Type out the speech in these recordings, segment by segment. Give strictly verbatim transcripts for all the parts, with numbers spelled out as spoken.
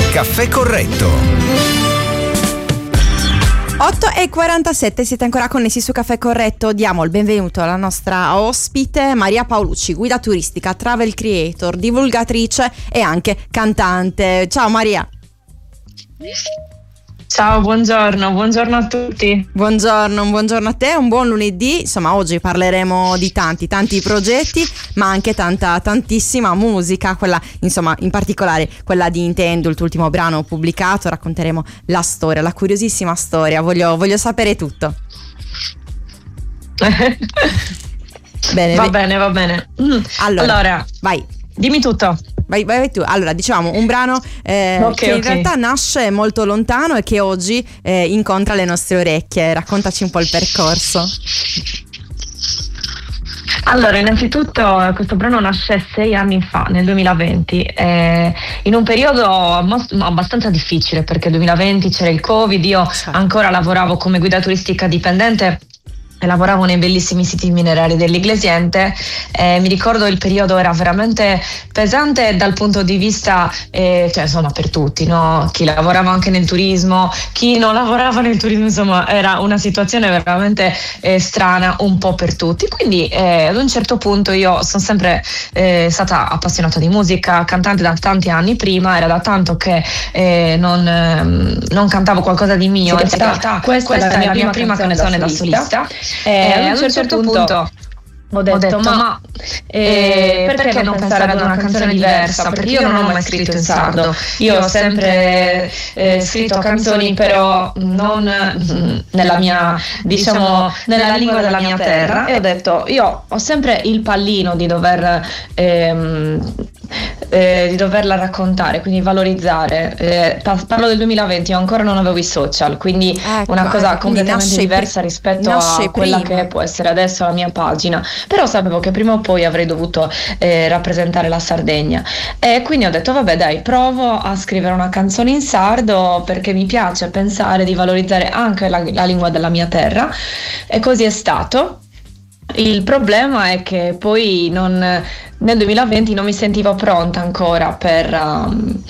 Caffè Corretto. otto e quarantasette, siete ancora connessi su Caffè Corretto. Diamo il benvenuto alla nostra ospite Maria Paolucci, guida turistica, travel creator, divulgatrice e anche cantante. Ciao Maria. Ciao, buongiorno, buongiorno a tutti. Buongiorno, un buongiorno a te, un buon lunedì. Insomma, oggi parleremo di tanti, tanti progetti, ma anche tanta, tantissima musica, quella, insomma, in particolare quella di Intendo, il tuo ultimo brano pubblicato. Racconteremo la storia, la curiosissima storia. Voglio, voglio sapere tutto. Bene, va be- bene, va bene. Allora, allora, vai. Dimmi tutto. Vai, vai, vai tu. Allora, diciamo un brano eh, okay, che in okay. realtà nasce molto lontano e che oggi eh, incontra le nostre orecchie. Raccontaci un po' il percorso. Allora, innanzitutto questo brano nasce sei anni fa, nel duemilaventi, eh, in un periodo abbastanza difficile, perché nel duemilaventi c'era il Covid, io ancora lavoravo come guida turistica dipendente e lavoravo nei bellissimi siti minerari dell'Iglesiente. Eh, mi ricordo il periodo era veramente pesante dal punto di vista, eh, cioè insomma per tutti, no? Chi lavorava anche nel turismo, chi non lavorava nel turismo, insomma era una situazione veramente eh, strana un po' per tutti. Quindi eh, ad un certo punto io sono sempre eh, stata appassionata di musica, cantante da tanti anni prima, era da tanto che eh, non, ehm, non cantavo qualcosa di mio. Sì, in realtà questa, questa è la mia prima canzone da solista. E eh, ad un certo, certo punto, punto ho detto, ho detto ma, ma eh, perché, perché non pensare ad una canzone diversa? Perché io non ho mai scritto in sardo. Io ho sempre eh, scritto canzoni, però non nella mia, diciamo, nella lingua della mia terra. E ho detto, io ho sempre il pallino di dover ehm, eh, di doverla raccontare, quindi valorizzare. Eh, parlo del duemilaventi, io ancora non avevo i social, quindi ecco, una cosa eh, completamente diversa pri- rispetto a quella prima. che può essere adesso la mia pagina. Però sapevo che prima o poi avrei dovuto eh, rappresentare la Sardegna, e quindi ho detto vabbè dai, provo a scrivere una canzone in sardo, perché mi piace pensare di valorizzare anche la, la lingua della mia terra, e così è stato. Il problema è che poi non, nel duemilaventi non mi sentivo pronta ancora per, um,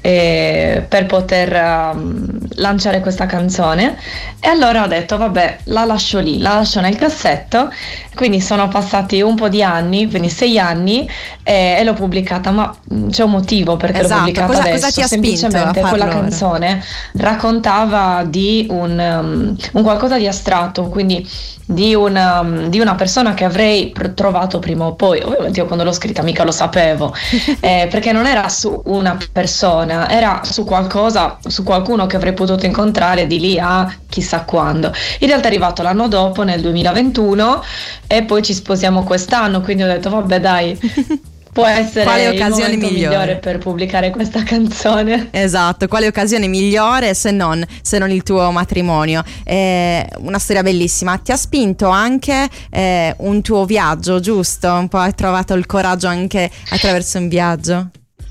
eh, per poter um, lanciare questa canzone, e allora ho detto vabbè, la lascio lì, la lascio nel cassetto. Quindi sono passati un po' di anni, quindi sei anni, eh, e l'ho pubblicata, ma c'è un motivo perché esatto. l'ho pubblicata cosa, adesso. Cosa ti ha semplicemente spinto a quella farlo canzone raccontava di un, um, un qualcosa di astratto, quindi di una, um, di una persona che avrei pr- trovato prima o poi. Ovviamente io quando l'ho scritta mica lo sapevo, eh, perché non era su una persona, era su qualcosa, su qualcuno che avrei potuto incontrare di lì a chissà quando. In realtà è arrivato l'anno dopo, nel duemilaventuno, e poi ci sposiamo quest'anno, quindi ho detto vabbè dai, può essere quale il occasione momento migliore? migliore per pubblicare questa canzone. Esatto, quale occasione migliore se non, se non il tuo matrimonio. Eh, una storia bellissima. Ti ha spinto anche eh, un tuo viaggio, giusto? Un po' hai trovato il coraggio anche attraverso un viaggio?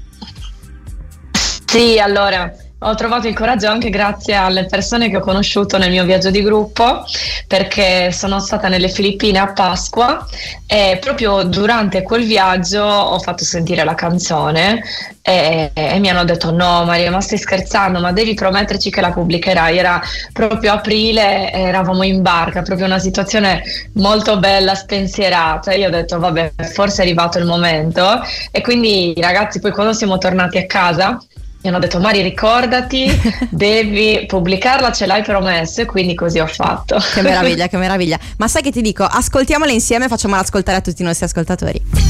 Sì, allora ho trovato il coraggio anche grazie alle persone che ho conosciuto nel mio viaggio di gruppo, perché sono stata nelle Filippine a Pasqua e proprio durante quel viaggio ho fatto sentire la canzone e, e mi hanno detto no Maria, ma stai scherzando, ma devi prometterci che la pubblicherai. Era proprio aprile, eravamo in barca, proprio una situazione molto bella, spensierata. Io ho detto vabbè, forse è arrivato il momento, e quindi i ragazzi poi quando siamo tornati a casa mi hanno detto Mari, ricordati, devi pubblicarla, ce l'hai promesso, e quindi così ho fatto. Che meraviglia, che meraviglia. Ma sai che ti dico, ascoltiamola insieme e facciamola ascoltare a tutti i nostri ascoltatori.